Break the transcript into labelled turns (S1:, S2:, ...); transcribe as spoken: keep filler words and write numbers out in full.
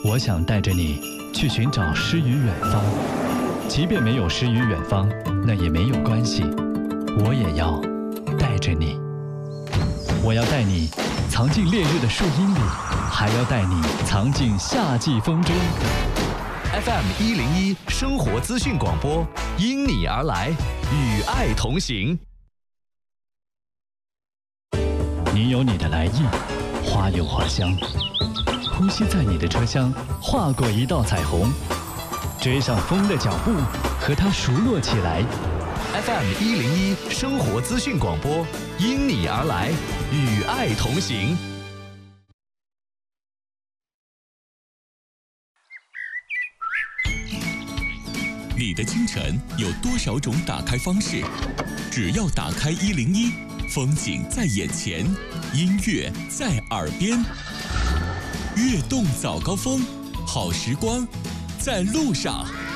S1: 我想带着你去寻找诗与远方，即便没有诗与远方，那也没有关系，我也要带着你。我要带你藏进烈日的树荫里，还要带你藏进夏季风中。
S2: F M 一零一生活资讯广播，因你而来，与爱同行。
S1: 你有你的来意，花有花香，呼吸在你的车厢，划过一道彩虹，追上风的脚步，和它熟络起来。
S2: F M 一零一生活资讯广播，因你而来，与爱同行。
S3: 你的清晨有多少种打开方式？只要打开一零一，风景在眼前，音乐在耳边。悦动早高峰，好时光在路上。